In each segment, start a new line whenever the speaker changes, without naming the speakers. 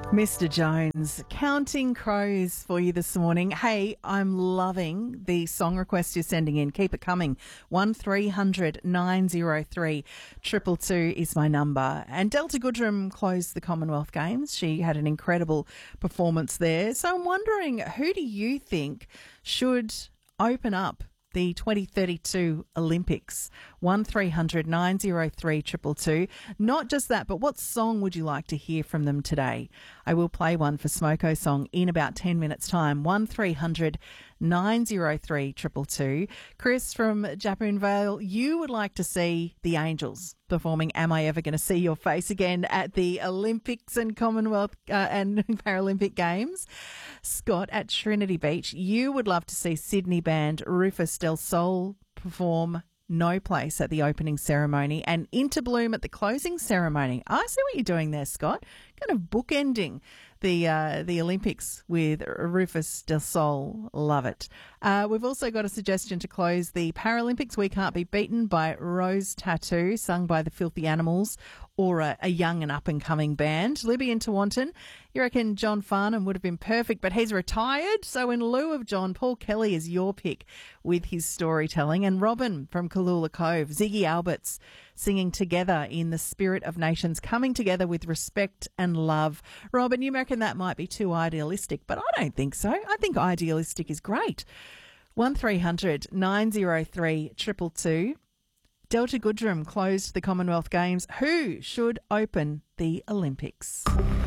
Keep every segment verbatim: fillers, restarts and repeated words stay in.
Mister Jones, Counting Crows for you this morning. Hey, I'm loving the song request you're sending in. Keep it coming. one three hundred nine oh three two two two is my number. And Delta Goodrem closed the Commonwealth Games. She had an incredible performance there. So I'm wondering, who do you think should open up the twenty thirty-two Olympics? one three hundred nine oh three two two two. Not just that, but what song would you like to hear from them today? I will play one for Smoko Song in about ten minutes' time. one three hundred nine oh three two two two. Chris from Japoon Vale, you would like to see the Angels performing Am I Ever Going to See Your Face again at the Olympics and Commonwealth uh, and Paralympic Games. Scott at Trinity Beach, you would love to see Sydney band Rufus Del Sol perform No Place at the opening ceremony and Interbloom at the closing ceremony. I see what you're doing there, Scott. Kind of bookending the uh, the Olympics with Rufus Del Sol. Love it. Uh, we've also got a suggestion to close the Paralympics. We Can't Be Beaten by Rose Tattoo, sung by the Filthy Animals, or a, a young and up-and-coming band. Libby in Tewantin, you reckon John Farnham would have been perfect, but he's retired. So in lieu of John, Paul Kelly is your pick with his storytelling. And Robin from Kalula Cove, Ziggy Alberts, singing Together in the Spirit of Nations, coming together with respect and love. Robin, you reckon that might be too idealistic, but I don't think so. I think idealistic is great. one three hundred nine oh three two two two. Delta Goodrem closed the Commonwealth Games. Who should open the Olympics?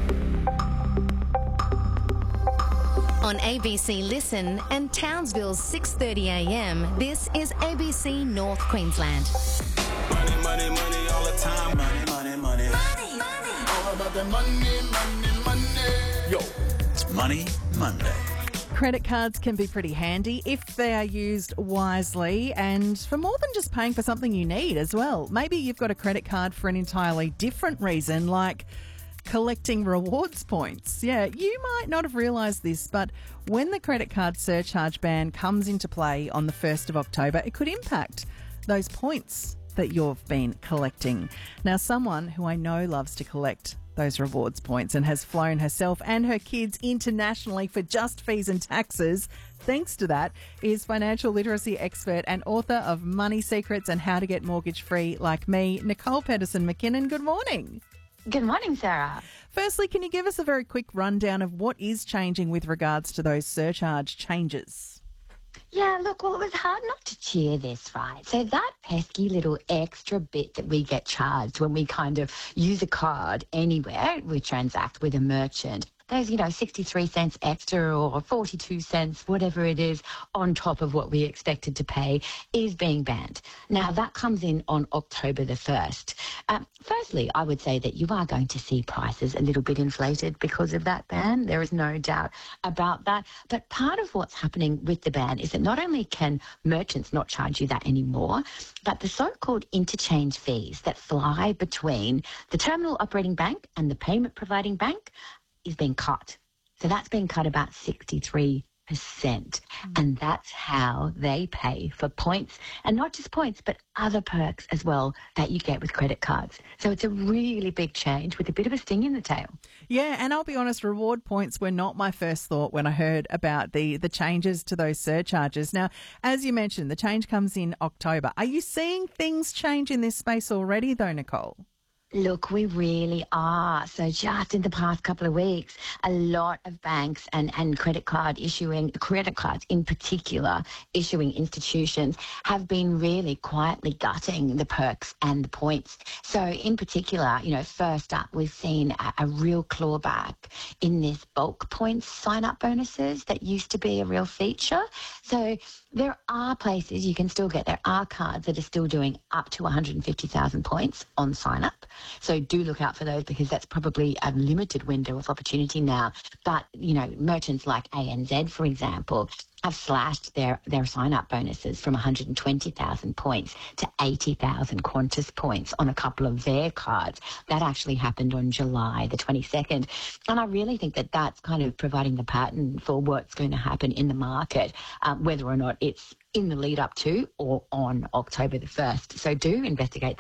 On A B C Listen and Townsville's six thirty a m, this is A B C North Queensland.
Money, money, money all the time. Money, money, money.
Money, money. All about the money, money, money.
Yo, it's Money Monday.
Credit cards can be pretty handy if they are used wisely and for more than just paying for something you need as well. Maybe you've got a credit card for an entirely different reason, like collecting rewards points. Yeah, you might not have realised this, but when the credit card surcharge ban comes into play on the first of October, it could impact those points that you've been collecting. Now, someone who I know loves to collect those rewards points and has flown herself and her kids internationally for just fees and taxes, thanks to that, is financial literacy expert and author of Money Secrets and How to Get Mortgage Free Like Me, Nicole Pedersen-McKinnon. Good morning.
Good morning, Sarah.
Firstly, can you give us a very quick rundown of what is changing with regards to those surcharge changes?
Yeah, look, well, it was hard not to cheer this, right? So that pesky little extra bit that we get charged when we kind of use a card anywhere we transact with a merchant, there's, you know, sixty-three cents extra or forty-two cents, whatever it is, on top of what we expected to pay is being banned. Now, that comes in on October the first. Um, firstly, I would say that you are going to see prices a little bit inflated because of that ban. There is no doubt about that. But part of what's happening with the ban is that not only can merchants not charge you that anymore, but the so-called interchange fees that fly between the terminal operating bank and the payment providing bank is being cut. So that's being cut about sixty-three percent. Mm. And that's how they pay for points, and not just points, but other perks as well that you get with credit cards. So it's a really big change with a bit of a sting in the tail.
Yeah, and I'll be honest, reward points were not my first thought when I heard about the, the changes to those surcharges. Now, as you mentioned, the change comes in October. Are you seeing things change in this space already though, Nicole?
Look, we really are. So just in the past couple of weeks, a lot of banks and, and credit card issuing, credit cards in particular, issuing institutions have been really quietly gutting the perks and the points. So in particular, you know, first up, we've seen a, a real clawback in this bulk points sign-up bonuses that used to be a real feature. So there are places you can still get, there are cards that are still doing up to one hundred fifty thousand points on sign-up. So do look out for those because that's probably a limited window of opportunity now. But, you know, merchants like A N Z, for example, have slashed their, their sign-up bonuses from one hundred twenty thousand points to eighty thousand Qantas points on a couple of their cards. That actually happened on July the twenty-second. And I really think that that's kind of providing the pattern for what's going to happen in the market, um, whether or not it's in the lead up to or on October the first. So do investigate that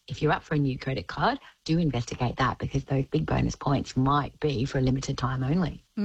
if you're up for a new credit card, do investigate that because those big bonus points might be for a limited time only.